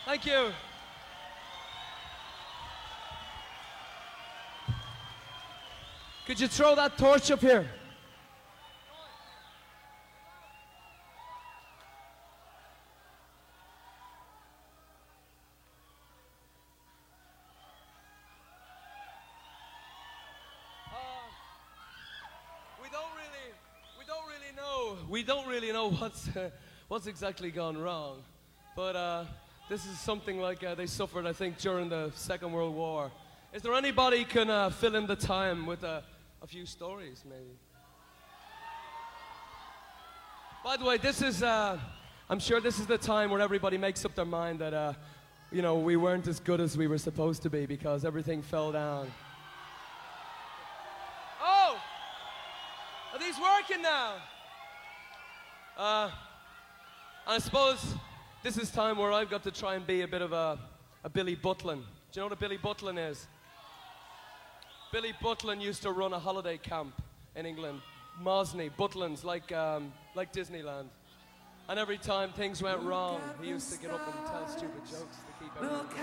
Thank you. Could you throw that torch up here? We don't really know what's exactly gone wrong, but this is something like they suffered, I think, during the Second World War. Is there anybody can fill in the time with a few stories, maybe? By the way, this is I'm sure this is the time where everybody makes up their mind that you know, we weren't as good as we were supposed to be because everything fell down. Oh, are these working now? I suppose this is time where I've got to try and be a bit of a Billy Butlin. Do you know what a Billy Butlin is? Billy Butlin used to run a holiday camp in England. Mosney, Butlins, like Disneyland. And every time things went wrong, he used to get up and tell stupid jokes to keep everyone going.